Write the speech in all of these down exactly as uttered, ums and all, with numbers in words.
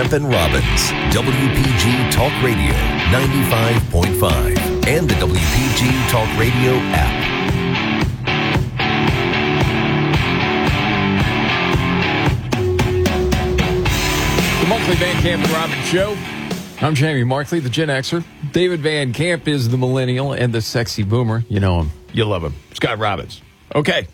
Camp and Robbins, W P G Talk Radio ninety-five point five, and the W P G Talk Radio app. The monthly Van Camp and Robbins show. I'm Jamie Markley, the Gen Xer. David Van Camp is the millennial and the sexy boomer. You know him. You love him. Scott Robbins. Okay.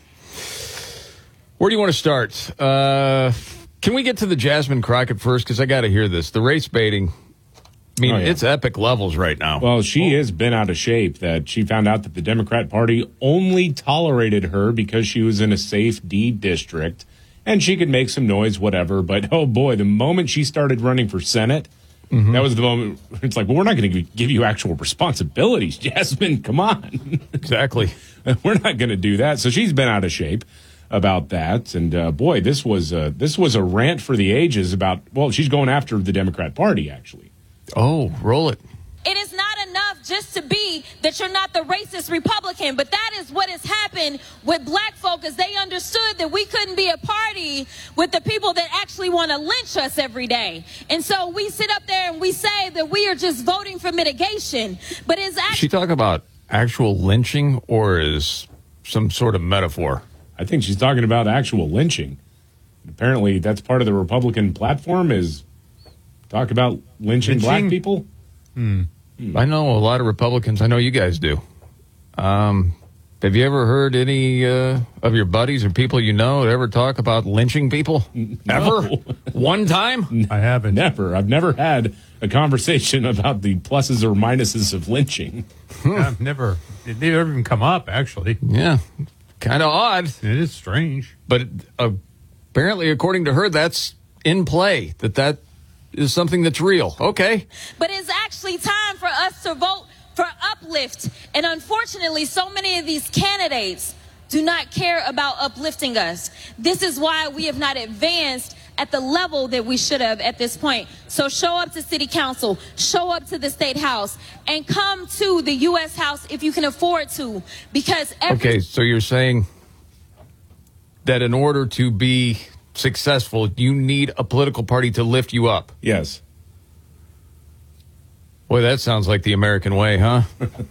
Where do you want to start? Uh, can we get to the Jasmine Crockett first? Because I got to hear this. The race baiting, I mean, oh, yeah. It's epic levels right now. Well, she has been out of shape. That she found out that the Democrat Party only tolerated her because she was in a safe D district. And she could make some noise, whatever. But, oh, boy, the moment she started running for Senate, mm-hmm. that was the moment. It's like, well, we're not going to give you actual responsibilities, Jasmine. Come on. Exactly. We're not going to do that. So she's been out of shape about that. And, uh, boy, this was, a, this was a rant for the ages about, well, she's going after the Democrat Party, actually. Oh, roll it. It is not enough just to be that you're not the racist Republican, but that is what has happened with black folk, as they understood that we couldn't be a party with the people that actually want to lynch us every day. And so we sit up there and we say that we are just voting for mitigation, but is actually... She talk about actual lynching or is some sort of metaphor? I think she's talking about actual lynching. Apparently that's part of the Republican platform, is talk about lynching, lynching? black people. Hmm. I know a lot of Republicans. I know you guys do. Um, have you ever heard any uh, of your buddies or people you know ever talk about lynching people? No. Ever? One time? I haven't. Never. I've never had a conversation about the pluses or minuses of lynching. I've never. It never even come up, actually. Yeah. Kind of odd. It is strange. But uh, apparently, according to her, that's in play, that that is something that's real. Okay. But it's actually time for us to vote for uplift. And unfortunately, so many of these candidates do not care about uplifting us. This is why we have not advanced at the level that we should have at this point. So show up to city council, show up to the state house, and come to the U S House if you can afford to. Because every- Okay, so you're saying that in order to be successful, you need a political party to lift you up. Yes. Boy, that sounds like the American way, huh?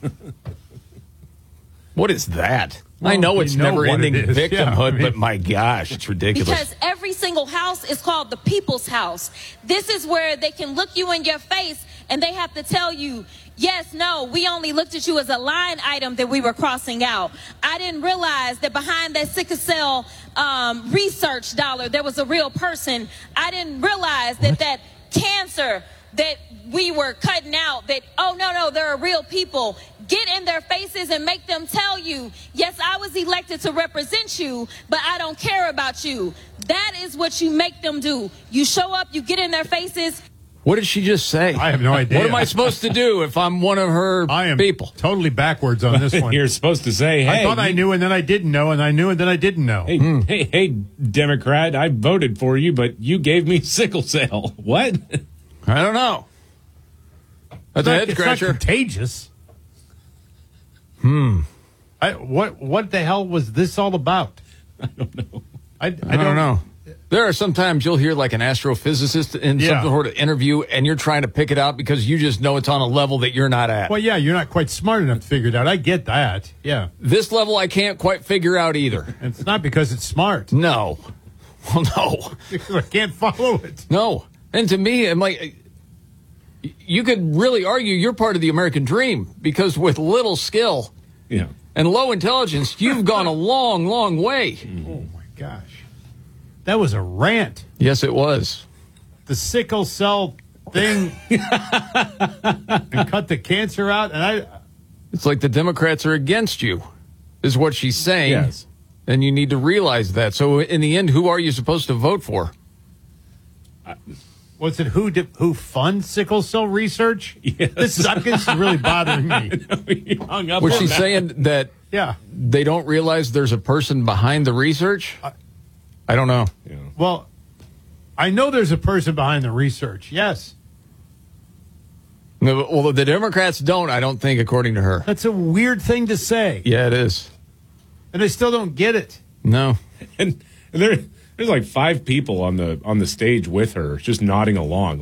What is that? Well, I know it's know never-ending it victimhood, yeah, I mean, but my gosh, it's ridiculous. Because every single house is called the people's house. This is where they can look you in your face and they have to tell you, yes, no, we only looked at you as a line item that we were crossing out. I didn't realize that behind that sickle cell um, research dollar, there was a real person. I didn't realize that what? that cancer that we were cutting out, that, oh, no, no, there are real people. Get in their faces and make them tell you, yes, I was elected to represent you, but I don't care about you. That is what you make them do. You show up, you get in their faces. What did she just say? I have no idea. What am I supposed to do if I'm one of her I am people? Totally backwards on this one. You're supposed to say, hey. I thought I knew and then I didn't know, and I knew and then I didn't know. Hey, hmm. hey, hey, Democrat, I voted for you, but you gave me sickle cell. What? I don't know. That's a head scratcher. It's not contagious. Hmm. I, what what the hell was this all about? I don't know. I, I, I don't, don't know. There are sometimes you'll hear like an astrophysicist in Yeah. some sort of interview, and you're trying to pick it out because you just know it's on a level that you're not at. Well, yeah, you're not quite smart enough to figure it out. I get that. Yeah. This level I can't quite figure out either. And it's not because it's smart. No. Well, no. I can't follow it. No. And to me, I'm like, you could really argue you're part of the American dream because with little skill yeah. and low intelligence, you've gone a long, long way. Oh, my gosh. That was a rant. Yes, it was. The sickle cell thing and cut the cancer out. And I. It's like the Democrats are against you, is what she's saying. Yes. And you need to realize that. So in the end, who are you supposed to vote for? I, Was it who did, who funds sickle cell research? Yes. This is, I guess, this is really bothering me. hung up Was on she that. saying that Yeah. they don't realize there's a person behind the research? I, I don't know. Yeah. Well, I know there's a person behind the research. Yes. No, well, the Democrats don't, I don't think, according to her. That's a weird thing to say. Yeah, it is. And I still don't get it. No. And there, there's like five people on the on the stage with her, just nodding along.